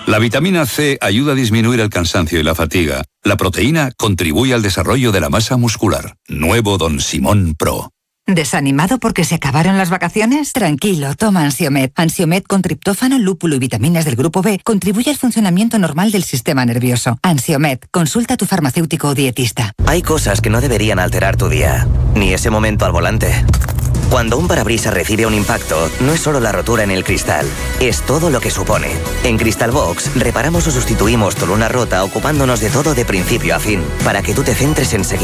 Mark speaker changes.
Speaker 1: La vitamina C ayuda a disminuir el cansancio y la fatiga. La proteína contribuye al desarrollo de la masa muscular. Nuevo Don Simón Pro.
Speaker 2: ¿Desanimado porque se acabaron las vacaciones? Tranquilo, toma Ansiomed. Ansiomed con triptófano, lúpulo y vitaminas del grupo B contribuye al funcionamiento normal del sistema nervioso. Ansiomed, consulta a tu farmacéutico o dietista.
Speaker 3: Hay cosas que no deberían alterar tu día, ni ese momento al volante. Cuando un parabrisas recibe un impacto, no es solo la rotura en el cristal, es todo lo que supone. En Crystal Box reparamos o sustituimos tu luna rota ocupándonos de todo de principio a fin, para que tú te centres en seguir